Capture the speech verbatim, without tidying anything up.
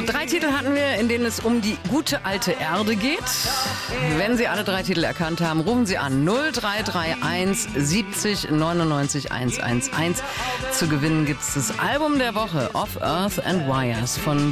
Drei Titel hatten wir, in denen es um die gute alte Erde geht. Wenn Sie alle drei Titel erkannt haben, rufen Sie an null drei drei eins siebzig neunundneunzig hundertelf. Zu gewinnen gibt es das Album der Woche, Of Earth and Wires von